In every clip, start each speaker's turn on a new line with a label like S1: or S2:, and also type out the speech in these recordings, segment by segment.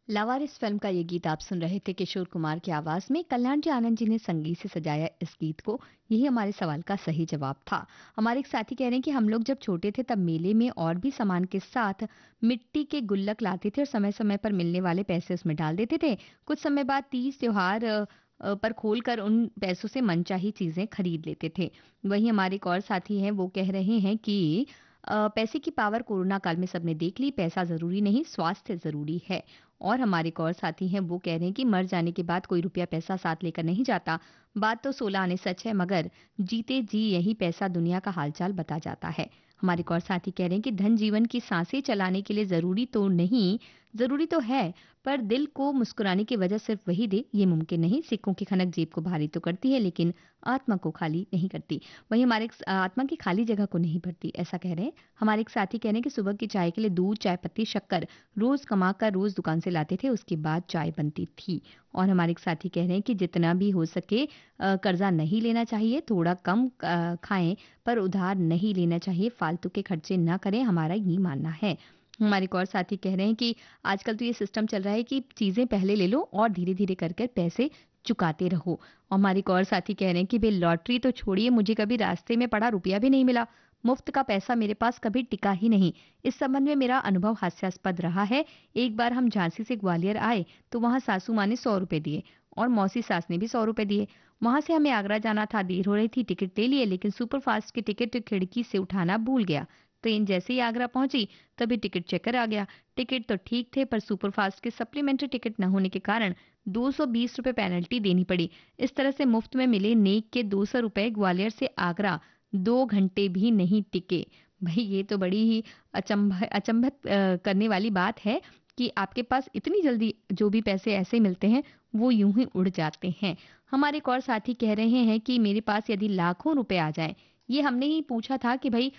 S1: लावारिस film का ये गीत आप सुन रहे थे किशोर कुमार की आवाज में। कल्याण जी आनंद जी ने संगीत से सजाया इस गीत को। यही हमारे सवाल का सही जवाब था। हमारे एक साथी कह रहे हैं कि हम लोग जब छोटे थे तब मेले में और भी सामान के साथ मिट्टी के गुल्लक लाते थे और समय समय पर मिलने वाले पैसे उसमें डाल देते थे। कुछ समय बाद तीज त्योहार पर खोलकर उन पैसों से मनचाही चीजें खरीद लेते थे। वहीं हमारे एक और साथी हैं, वो कह रहे हैं कि पैसे की पावर कोरोना काल में सबने देख ली। पैसा जरूरी नहीं, स्वास्थ्य जरूरी है। और हमारे एक और साथी हैं, वो कह रहे हैं कि मर जाने के बाद कोई रुपया पैसा साथ लेकर नहीं जाता। बात तो 16 आने सच है, मगर जीते जी यही पैसा दुनिया का हालचाल बता जाता है। हमारे एक और साथी कह रहे हैं कि धन जीवन की सांसें चलाने के लिए जरूरी तो नहीं, जरूरी तो है, पर दिल को मुस्कुराने की वजह सिर्फ वही दे ये मुमकिन नहीं। सिक्कों की खनक जेब को भारी तो करती है, लेकिन आत्मा को खाली नहीं करती। वहीं हमारे आत्मा की खाली जगह को नहीं भरती, ऐसा कह रहे हैं। हमारे एक साथी कह रहे हैं कि सुबह की चाय के लिए दूध, चाय पत्ती, शक्कर रोज कमाकर रोज दुकान से लाते थे, उसके बाद चाय बनती थी। और हमारे एक साथी कह रहे हैं कि जितना भी हो सके कर्जा नहीं लेना चाहिए, थोड़ा कम खाएं, पर उधार नहीं लेना चाहिए, फालतू के खर्चे ना करें, हमारा ये मानना है। हमारे एक और साथी कह रहे हैं कि आजकल तो ये सिस्टम चल रहा है कि चीजें पहले ले लो और धीरे धीरे कर कर पैसे चुकाते रहो। और हमारे एक और साथी कह रहे हैं कि भाई लॉटरी तो छोड़िए, मुझे कभी रास्ते में पड़ा रुपया भी नहीं मिला। मुफ्त का पैसा मेरे पास कभी टिका ही नहीं। इस संबंध में मेरा अनुभव हास्यास्पद रहा है। एक बार हम झांसी से ग्वालियर आए तो वहां सासू माँ ने 100 रुपए दिए और मौसी सास ने भी 100 रुपए दिए। वहां से हमें आगरा जाना था, देर हो रही थी, टिकट ले लिए, लेकिन सुपरफास्ट की टिकट खिड़की से उठाना भूल गया। ट्रेन जैसे ही आगरा पहुंची तभी टिकट चेकर आ गया। टिकट तो ठीक थे, पर सुपरफास्ट के सप्लीमेंट्री टिकट न होने के कारण 220 रुपए पेनल्टी देनी पड़ी। इस तरह से मुफ्त में मिले नेक के 200 रुपए ग्वालियर से आगरा 2 घंटे भी नहीं टिके। भाई ये तो बड़ी ही अचंभित करने वाली बात है कि आपके पास इतनी जल्दी जो भी पैसे ऐसे मिलते हैं वो यूं ही उड़ जाते हैं। हमारे एक और साथी कह रहे हैं कि मेरे पास यदि लाखों रुपए आ जाएं, ये हमने ही पूछा था कि भाई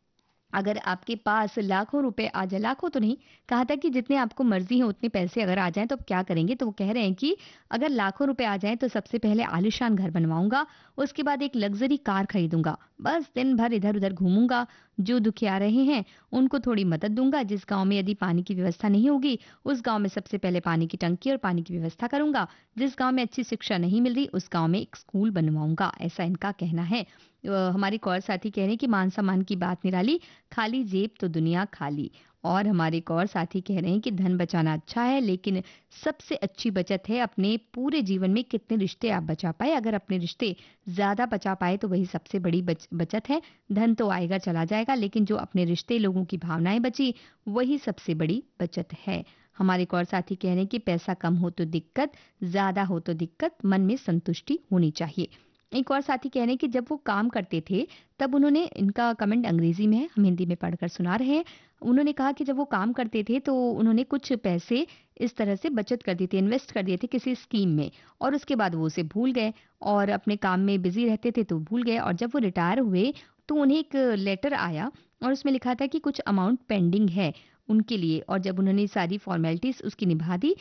S1: अगर आपके पास लाखों रुपए आ जाए, लाखों तो नहीं, कहा था कि जितने आपको मर्जी है उतने पैसे अगर आ जाएं तो आप क्या करेंगे? तो वो कह रहे हैं कि अगर लाखों रुपए आ जाएं तो सबसे पहले आलीशान घर बनवाऊंगा, उसके बाद एक लग्जरी कार खरीदूंगा, बस दिन भर इधर उधर घूमूंगा, जो दुखिया रहे हैं उनको थोड़ी मदद दूंगा, जिस गांव में यदि पानी की व्यवस्था नहीं होगी उस गांव में सबसे पहले पानी की टंकी और पानी की व्यवस्था करूंगा, जिस गांव में अच्छी शिक्षा नहीं मिल रही उस गांव में एक स्कूल बनवाऊंगा, ऐसा इनका कहना है। हमारे एक और साथी कह रहे हैं कि मान सम्मान की बात निराली, खाली जेब तो दुनिया खाली। और हमारे एक और साथी कह रहे हैं कि धन बचाना अच्छा है, लेकिन सबसे अच्छी बचत है अपने पूरे जीवन में कितने रिश्ते आप बचा पाए। अगर अपने रिश्ते ज्यादा बचा पाए तो वही सबसे बड़ी बचत है। धन तो आएगा चला जाएगा, लेकिन जो अपने रिश्ते, लोगों की भावनाएं बची, वही सबसे बड़ी बचत है। हमारे एक और साथी कह रहे हैं कि पैसा कम हो तो दिक्कत, ज्यादा हो तो दिक्कत, मन में संतुष्टि होनी चाहिए। एक और साथी कह रहे हैं कि जब वो काम करते थे तब उन्होंने, इनका कमेंट अंग्रेजी में है, हम हिंदी में पढ़कर सुना रहे हैं। उन्होंने कहा कि जब वो काम करते थे तो उन्होंने कुछ पैसे इस तरह से बचत कर दिए थे, इन्वेस्ट कर दिए थे किसी स्कीम में, और उसके बाद वो उसे भूल गए और अपने काम में बिजी रहते थे तो भूल गए। और जब वो रिटायर हुए तो उन्हें एक लेटर आया और उसमें लिखा था कि कुछ अमाउंट पेंडिंग है उनके लिए, और जब उन्होंने सारी फॉर्मेलिटीज उसकी निभा दी